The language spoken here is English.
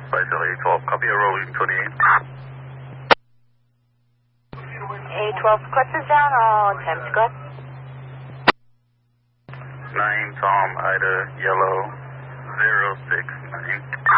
Flight 812, copy a rolling 28. 812, clutches down, all attempts, good. 9 Tom Ida Yellow 069.